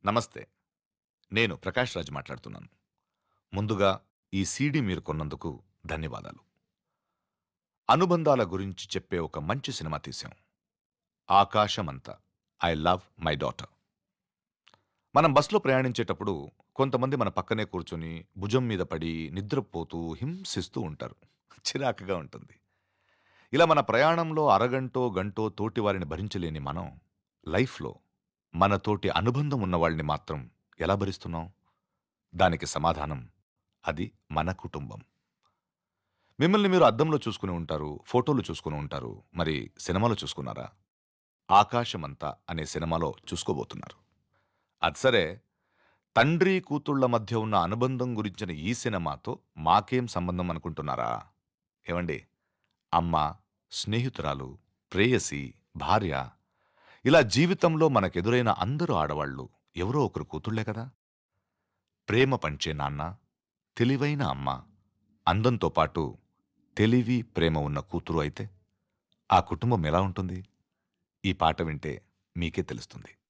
నమస్తే. నేను ప్రకాష్ రాజ్ మాట్లాడుతున్నాను. ముందుగా ఈ సీడీ మీరు కొన్నందుకు ధన్యవాదాలు. అనుబంధాల గురించి చెప్పే ఒక మంచి సినిమా తీశాం. 'ఆకాశమంత'. I love my daughter. మనం బస్‌లో ప్రయాణించేటప్పుడు కొంతమంది మన పక్కనే కూర్చొని భుజం మీద పడి నిద్రపోతూ హింసిస్తూ ఉంటారు. చిరాకుగా ఉంటుంది. ఇలా మన ప్రయాణంలో అరగంటో, గంటో తోటి వారిని భరించలేని మనం లైఫ్‌లో మనతోటి అనుబంధం ఉన్న వాళ్ళని మాత్రం ఎలా భరిస్తున్నాం? దానికి సమాధానం అది మన కుటుంబం. మిమ్మల్ని మీరు అద్దంలో చూసుకుని ఉంటారు. ఫోటోలు చూసుకుని ఉంటారు. మరి సినిమాలో చూసుకున్నారా? 'ఆకాశమంత' అనే సినిమాలో చూసుకోబోతున్నారు. అది సరే, తండ్రి, కూతుళ్ళ మధ్య ఉన్న అనుబంధం గురించిన ఈ సినిమాతో మాకేం సంబంధం అనుకుంటున్నారా? ఏవండీ, అమ్మ, స్నేహితురాలు, ప్రేయసి, భార్య ఇలా జీవితంలో మనకెదురైన అందరూ ఆడవాళ్ళు ఎవరో ఒకరు కూతుళ్ళే కదా! ప్రేమ పంచే నాన్న, తెలివైన అమ్మ, అందంతో పాటు తెలివి, ప్రేమ ఉన్న కూతురు అయితే ఆ కుటుంబం ఎలా ఉంటుంది? ఈ పాట వింటే మీకే తెలుస్తుంది.